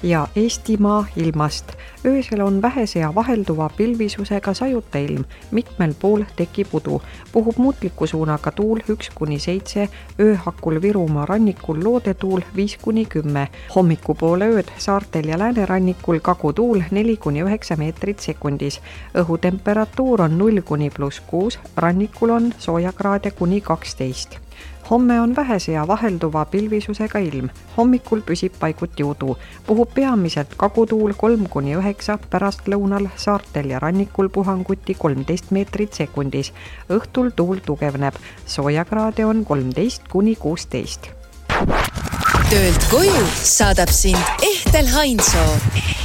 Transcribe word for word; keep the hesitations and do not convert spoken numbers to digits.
ja Eestimaa ilmast. Öösel on vähese ja vahelduva pilvisusega sajuta ilm, mitmel pool tekib udu. Puhub muutliku suunaga tuul üks kuni seitse, ööhakul Virumaa rannikul loodetuul viis kuni kümme. Hommikupoole ööd saartel ja läänerannikul kagutuul neli kuni üheksa meetrit sekundis. Õhutemperatuur on null kuni pluss kuus, rannikul on soojakraade kuni kaksteist. Homme on vähese ja vahelduva pilvisusega ilm. Hommikul püsib paiguti udu. Puhub peamiselt kagutuul kolm kuni üheksa, pärast lõunal saartel ja rannikul puhanguti kolmteist meetrit sekundis. Õhtul tuul tugevneb. Soojakraade on kolmteist kuni kuusteist. Töölt koju saadab sind Ehtel Hainsoo.